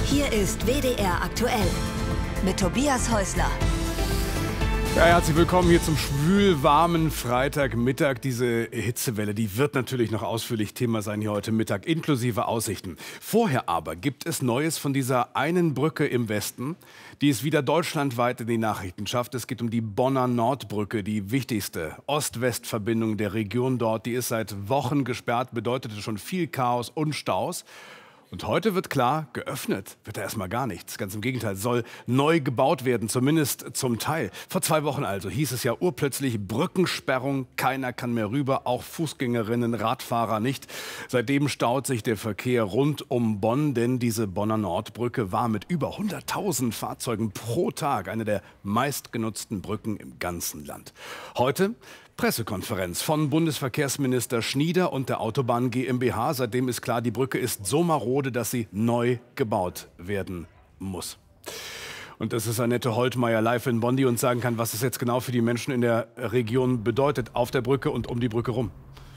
Hier ist WDR aktuell mit Tobias Häusler. Ja, herzlich willkommen hier zum schwülwarmen Freitagmittag. Diese Hitzewelle, die wird natürlich noch ausführlich Thema sein hier heute Mittag, inklusive Aussichten. Vorher aber gibt es Neues von dieser einen Brücke im Westen, die es wieder deutschlandweit in die Nachrichten schafft. Es geht um die Bonner Nordbrücke, die wichtigste Ost-West-Verbindung der Region dort. Die ist seit Wochen gesperrt, bedeutete schon viel Chaos und Staus. Und heute wird klar, geöffnet wird da erstmal gar nichts. Ganz im Gegenteil, soll neu gebaut werden, zumindest zum Teil. Vor 2 Wochen also hieß es ja urplötzlich Brückensperrung, keiner kann mehr rüber, auch Fußgängerinnen, Radfahrer nicht. Seitdem staut sich der Verkehr rund um Bonn, denn diese Bonner Nordbrücke war mit über 100.000 Fahrzeugen pro Tag eine der meistgenutzten Brücken im ganzen Land. Heute Pressekonferenz von Bundesverkehrsminister Schnieder und der Autobahn GmbH. Seitdem ist klar, die Brücke ist so marode, dass sie neu gebaut werden muss. Und das ist Annette Holtmeier live in Bonn, die uns sagen kann, was es jetzt genau für die Menschen in der Region bedeutet, auf der Brücke und um die Brücke rum.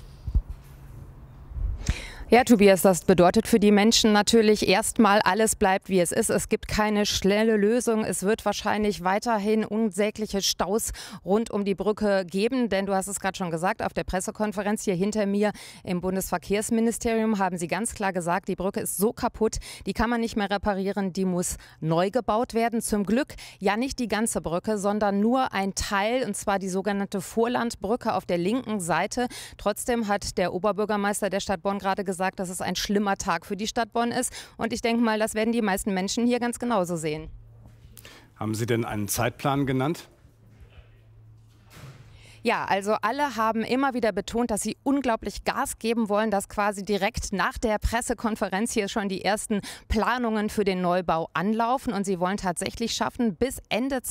Ja, Tobias, das bedeutet für die Menschen natürlich erstmal, alles bleibt wie es ist. Es gibt keine schnelle Lösung. Es wird wahrscheinlich weiterhin unsägliche Staus rund um die Brücke geben. Denn du hast es gerade schon gesagt, auf der Pressekonferenz hier hinter mir im Bundesverkehrsministerium haben sie ganz klar gesagt, die Brücke ist so kaputt, die kann man nicht mehr reparieren, die muss neu gebaut werden. Zum Glück ja nicht die ganze Brücke, sondern nur ein Teil, und zwar die sogenannte Vorlandbrücke auf der linken Seite. Trotzdem hat der Oberbürgermeister der Stadt Bonn gerade gesagt, dass es ein schlimmer Tag für die Stadt Bonn ist. Und ich denke mal, das werden die meisten Menschen hier ganz genauso sehen. Haben Sie denn einen Zeitplan genannt? Ja, also alle haben immer wieder betont, dass sie unglaublich Gas geben wollen, dass quasi direkt nach der Pressekonferenz hier schon die ersten Planungen für den Neubau anlaufen. Und sie wollen tatsächlich schaffen, bis Ende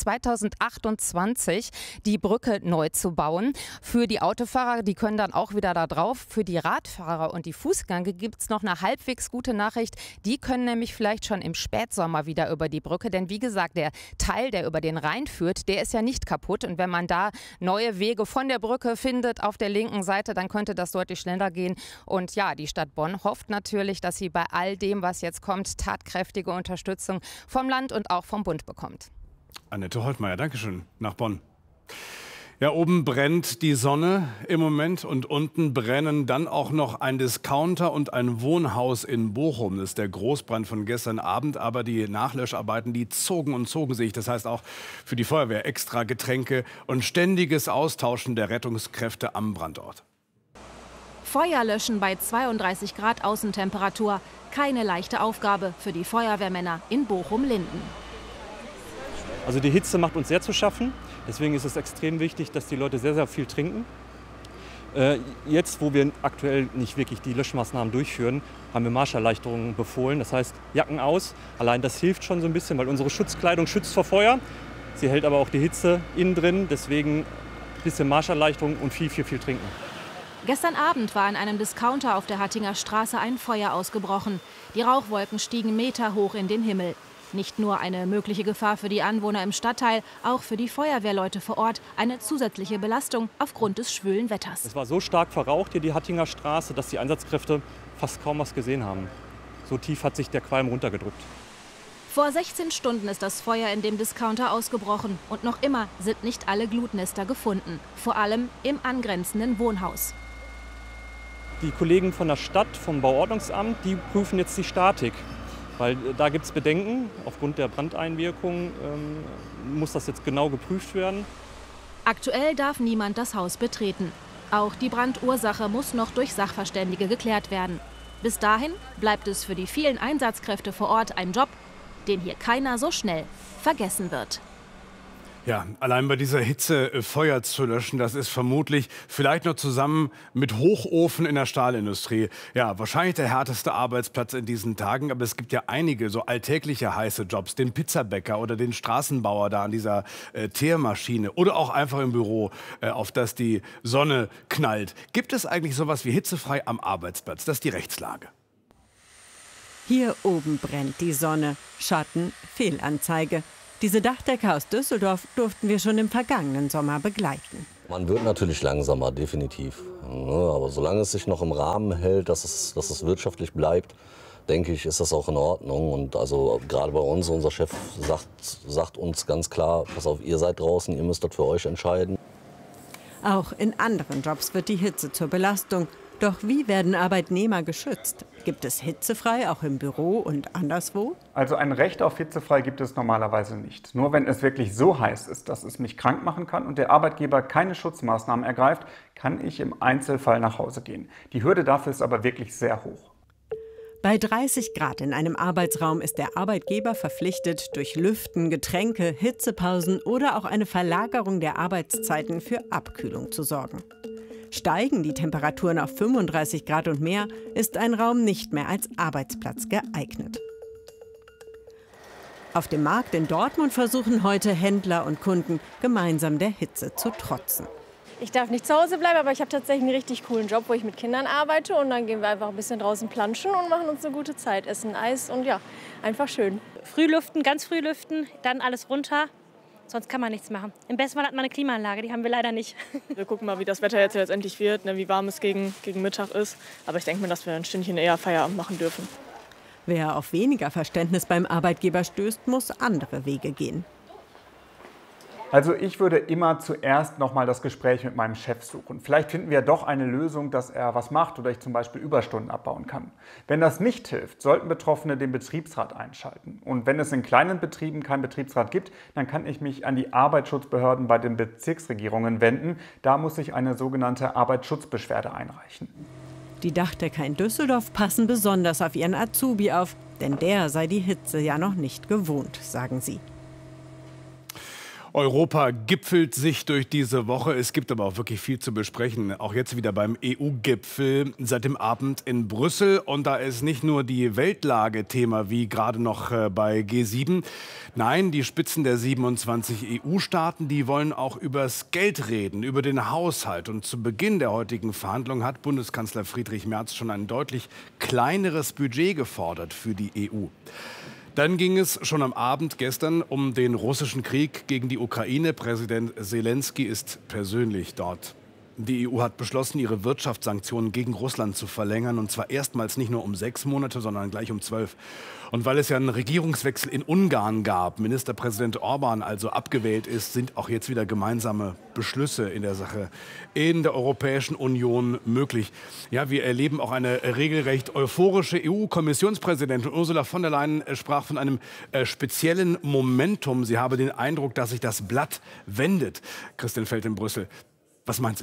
2028 die Brücke neu zu bauen. Für die Autofahrer, die können dann auch wieder da drauf. Für die Radfahrer und die Fußgänger gibt es noch eine halbwegs gute Nachricht. Die können nämlich vielleicht schon im Spätsommer wieder über die Brücke. Denn wie gesagt, der Teil, der über den Rhein führt, der ist ja nicht kaputt. Und wenn man da neue Wege von der Brücke findet auf der linken Seite, dann könnte das deutlich schneller gehen. Und ja, die Stadt Bonn hofft natürlich, dass sie bei all dem, was jetzt kommt, tatkräftige Unterstützung vom Land und auch vom Bund bekommt. Annette Holtmeier, Dankeschön, nach Bonn. Ja, oben brennt die Sonne im Moment und unten brennen dann auch noch ein Discounter und ein Wohnhaus in Bochum. Das ist der Großbrand von gestern Abend, aber die Nachlöscharbeiten, die zogen und zogen sich. Das heißt auch für die Feuerwehr extra Getränke und ständiges Austauschen der Rettungskräfte am Brandort. Feuer löschen bei 32 Grad Außentemperatur. Keine leichte Aufgabe für die Feuerwehrmänner in Bochum-Linden. Also die Hitze macht uns sehr zu schaffen. Deswegen ist es extrem wichtig, dass die Leute sehr, sehr viel trinken. Jetzt, wo wir aktuell nicht wirklich die Löschmaßnahmen durchführen, haben wir Marscherleichterungen befohlen. Das heißt, Jacken aus. Allein das hilft schon so ein bisschen, weil unsere Schutzkleidung schützt vor Feuer. Sie hält aber auch die Hitze innen drin. Deswegen ein bisschen Marscherleichterung und viel trinken. Gestern Abend war in einem Discounter auf der Hattinger Straße ein Feuer ausgebrochen. Die Rauchwolken stiegen meterhoch in den Himmel. Nicht nur eine mögliche Gefahr für die Anwohner im Stadtteil, auch für die Feuerwehrleute vor Ort eine zusätzliche Belastung aufgrund des schwülen Wetters. Es war so stark verraucht hier die Hattinger Straße, dass die Einsatzkräfte fast kaum was gesehen haben. So tief hat sich der Qualm runtergedrückt. Vor 16 Stunden ist das Feuer in dem Discounter ausgebrochen und noch immer sind nicht alle Glutnester gefunden, vor allem im angrenzenden Wohnhaus. Die Kollegen von der Stadt, vom Bauordnungsamt, die prüfen jetzt die Statik. Weil da gibt es Bedenken, aufgrund der Brandeinwirkung muss das jetzt genau geprüft werden. Aktuell darf niemand das Haus betreten. Auch die Brandursache muss noch durch Sachverständige geklärt werden. Bis dahin bleibt es für die vielen Einsatzkräfte vor Ort ein Job, den hier keiner so schnell vergessen wird. Ja, allein bei dieser Hitze Feuer zu löschen, das ist vermutlich vielleicht noch zusammen mit Hochofen in der Stahlindustrie. Ja, wahrscheinlich der härteste Arbeitsplatz in diesen Tagen. Aber es gibt ja einige so alltägliche heiße Jobs. Den Pizzabäcker oder den Straßenbauer da an dieser Teermaschine. Oder auch einfach im Büro, auf das die Sonne knallt. Gibt es eigentlich sowas wie hitzefrei am Arbeitsplatz? Das ist die Rechtslage. Hier oben brennt die Sonne. Schatten, Fehlanzeige. Diese Dachdecker aus Düsseldorf durften wir schon im vergangenen Sommer begleiten. Man wird natürlich langsamer, definitiv. Aber solange es sich noch im Rahmen hält, dass es wirtschaftlich bleibt, denke ich, ist das auch in Ordnung. Und also gerade bei uns, unser Chef sagt uns ganz klar, pass auf, ihr seid draußen, ihr müsst das für euch entscheiden. Auch in anderen Jobs wird die Hitze zur Belastung. Doch wie werden Arbeitnehmer geschützt? Gibt es hitzefrei auch im Büro und anderswo? Also ein Recht auf hitzefrei gibt es normalerweise nicht. Nur wenn es wirklich so heiß ist, dass es mich krank machen kann und der Arbeitgeber keine Schutzmaßnahmen ergreift, kann ich im Einzelfall nach Hause gehen. Die Hürde dafür ist aber wirklich sehr hoch. Bei 30 Grad in einem Arbeitsraum ist der Arbeitgeber verpflichtet, durch Lüften, Getränke, Hitzepausen oder auch eine Verlagerung der Arbeitszeiten für Abkühlung zu sorgen. Steigen die Temperaturen auf 35 Grad und mehr, ist ein Raum nicht mehr als Arbeitsplatz geeignet. Auf dem Markt in Dortmund versuchen heute Händler und Kunden gemeinsam der Hitze zu trotzen. Ich darf nicht zu Hause bleiben, aber ich habe tatsächlich einen richtig coolen Job, wo ich mit Kindern arbeite. Und dann gehen wir einfach ein bisschen draußen planschen und machen uns eine gute Zeit. Essen Eis und ja, einfach schön. Früh lüften, ganz früh lüften, dann alles runter. Sonst kann man nichts machen. Im besten Fall hat man eine Klimaanlage, die haben wir leider nicht. Wir gucken mal, wie das Wetter jetzt letztendlich wird, wie warm es gegen Mittag ist. Aber ich denke mir, dass wir ein Stündchen eher Feierabend machen dürfen. Wer auf weniger Verständnis beim Arbeitgeber stößt, muss andere Wege gehen. Also ich würde immer zuerst noch mal das Gespräch mit meinem Chef suchen. Vielleicht finden wir ja doch eine Lösung, dass er was macht oder ich zum Beispiel Überstunden abbauen kann. Wenn das nicht hilft, sollten Betroffene den Betriebsrat einschalten. Und wenn es in kleinen Betrieben keinen Betriebsrat gibt, dann kann ich mich an die Arbeitsschutzbehörden bei den Bezirksregierungen wenden. Da muss ich eine sogenannte Arbeitsschutzbeschwerde einreichen. Die Dachdecker in Düsseldorf passen besonders auf ihren Azubi auf, denn der sei die Hitze ja noch nicht gewohnt, sagen sie. Europa gipfelt sich durch diese Woche. Es gibt aber auch wirklich viel zu besprechen. Auch jetzt wieder beim EU-Gipfel seit dem Abend in Brüssel. Und da ist nicht nur die Weltlage Thema, wie gerade noch bei G7. Nein, die Spitzen der 27 EU-Staaten, die wollen auch übers Geld reden, über den Haushalt. Und zu Beginn der heutigen Verhandlungen hat Bundeskanzler Friedrich Merz schon ein deutlich kleineres Budget gefordert für die EU. Dann ging es schon am Abend gestern um den russischen Krieg gegen die Ukraine. Präsident Zelensky ist persönlich dort. Die EU hat beschlossen, ihre Wirtschaftssanktionen gegen Russland zu verlängern. Und zwar erstmals nicht nur um 6 Monate, sondern gleich um 12. Und weil es ja einen Regierungswechsel in Ungarn gab, Ministerpräsident Orban also abgewählt ist, sind auch jetzt wieder gemeinsame Beschlüsse in der Sache in der Europäischen Union möglich. Ja, wir erleben auch eine regelrecht euphorische EU-Kommissionspräsidentin. Ursula von der Leyen sprach von einem speziellen Momentum. Sie habe den Eindruck, dass sich das Blatt wendet. Christian Feld in Brüssel. Was meint sie?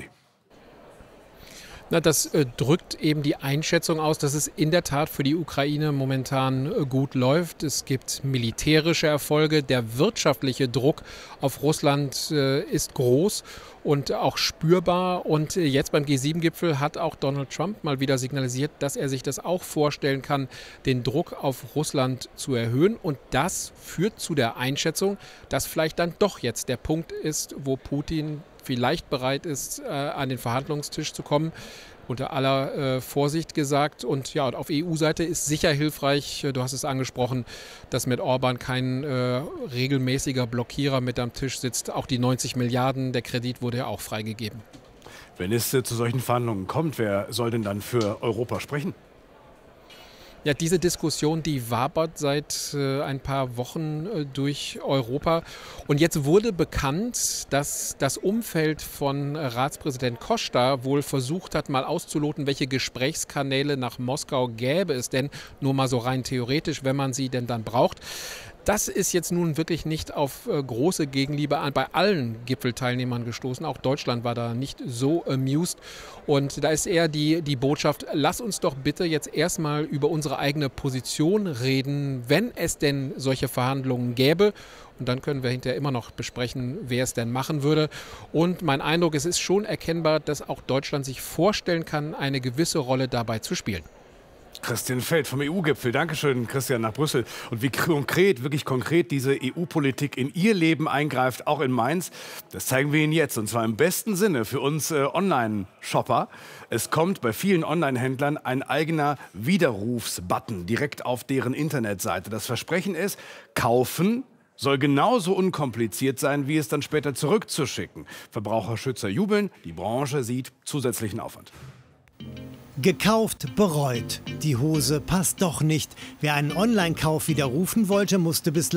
Na, das drückt eben die Einschätzung aus, dass es in der Tat für die Ukraine momentan gut läuft. Es gibt militärische Erfolge. Der wirtschaftliche Druck auf Russland ist groß und auch spürbar. Und jetzt beim G7-Gipfel hat auch Donald Trump mal wieder signalisiert, dass er sich das auch vorstellen kann, den Druck auf Russland zu erhöhen. Und das führt zu der Einschätzung, dass vielleicht dann doch jetzt der Punkt ist, wo Putin vielleicht bereit ist, an den Verhandlungstisch zu kommen, unter aller Vorsicht gesagt. Und ja, auf EU-Seite ist sicher hilfreich, du hast es angesprochen, dass mit Orban kein regelmäßiger Blockierer mit am Tisch sitzt. Auch die 90 Milliarden, der Kredit wurde ja auch freigegeben. Wenn es zu solchen Verhandlungen kommt, wer soll denn dann für Europa sprechen? Ja, diese Diskussion, die wabert seit ein paar Wochen durch Europa. Und jetzt wurde bekannt, dass das Umfeld von Ratspräsident Costa wohl versucht hat, mal auszuloten, welche Gesprächskanäle nach Moskau gäbe es denn, nur mal so rein theoretisch, wenn man sie denn dann braucht. Das ist jetzt nun wirklich nicht auf große Gegenliebe bei allen Gipfelteilnehmern gestoßen. Auch Deutschland war da nicht so amused. Und da ist eher die Botschaft, lass uns doch bitte jetzt erstmal über unsere eigene Position reden, wenn es denn solche Verhandlungen gäbe. Und dann können wir hinterher immer noch besprechen, wer es denn machen würde. Und mein Eindruck, es ist schon erkennbar, dass auch Deutschland sich vorstellen kann, eine gewisse Rolle dabei zu spielen. Christian Feld vom EU-Gipfel. Dankeschön, Christian, nach Brüssel. Und wie konkret, wirklich konkret diese EU-Politik in Ihr Leben eingreift, auch in Mainz, das zeigen wir Ihnen jetzt. Und zwar im besten Sinne für uns Online-Shopper. Es kommt bei vielen Online-Händlern ein eigener Widerrufsbutton direkt auf deren Internetseite. Das Versprechen ist, kaufen soll genauso unkompliziert sein, wie es dann später zurückzuschicken. Verbraucherschützer jubeln, die Branche sieht zusätzlichen Aufwand. Gekauft, bereut. Die Hose passt doch nicht. Wer einen Online-Kauf widerrufen wollte, musste bislang